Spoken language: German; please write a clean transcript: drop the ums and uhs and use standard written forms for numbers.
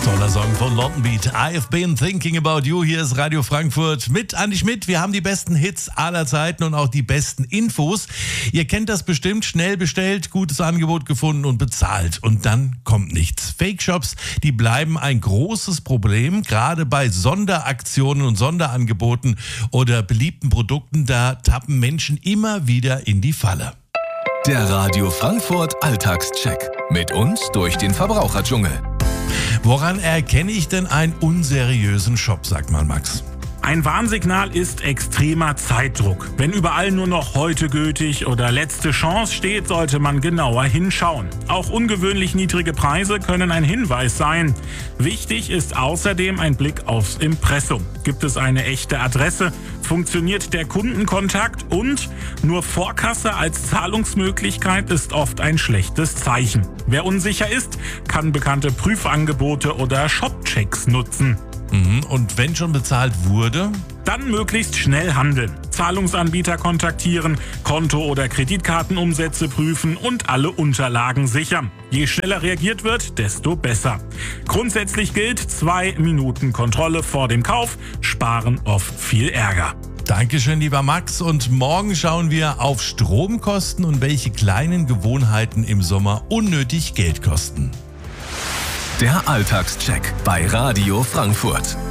Toller Song von London Beat. I've been thinking about you. Hier ist Radio Frankfurt mit Andi Schmidt. Wir haben die besten Hits aller Zeiten und auch die besten Infos. Ihr kennt das bestimmt. Schnell bestellt, gutes Angebot gefunden und bezahlt. Und dann kommt nichts. Fake-Shops, die bleiben ein großes Problem. Gerade bei Sonderaktionen und Sonderangeboten oder beliebten Produkten, da tappen Menschen immer wieder in die Falle. Der Radio Frankfurt Alltagscheck. Mit uns durch den Verbraucherdschungel. Woran erkenne ich denn einen unseriösen Shop, sagt mal Max? Ein Warnsignal ist extremer Zeitdruck. Wenn überall nur noch heute gültig oder letzte Chance steht, sollte man genauer hinschauen. Auch ungewöhnlich niedrige Preise können ein Hinweis sein. Wichtig ist außerdem ein Blick aufs Impressum. Gibt es eine echte Adresse? Funktioniert der Kundenkontakt? Und nur Vorkasse als Zahlungsmöglichkeit ist oft ein schlechtes Zeichen. Wer unsicher ist, kann bekannte Prüfangebote oder Shopchecks nutzen. Und wenn schon bezahlt wurde? Dann möglichst schnell handeln. Zahlungsanbieter kontaktieren, Konto- oder Kreditkartenumsätze prüfen und alle Unterlagen sichern. Je schneller reagiert wird, desto besser. Grundsätzlich gilt, 2 Minuten Kontrolle vor dem Kauf sparen oft viel Ärger. Dankeschön, lieber Max. Und morgen schauen wir auf Stromkosten und welche kleinen Gewohnheiten im Sommer unnötig Geld kosten. Der Alltagscheck bei Radio Frankfurt.